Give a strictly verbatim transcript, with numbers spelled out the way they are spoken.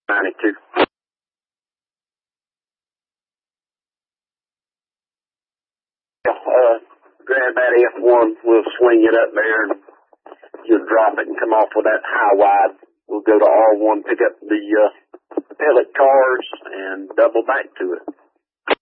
ninety-two. Uh, grab that F one, we'll swing it up there and you'll drop it and come off with that high wide. We'll go to R one, pick up the uh, pellet cars and double back to it.